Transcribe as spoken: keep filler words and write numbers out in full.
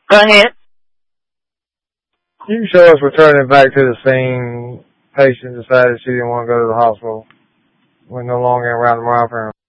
Go ahead. You can show us returning back to the scene. Patient decided she didn't want to go to the hospital. We're no longer around the around for him.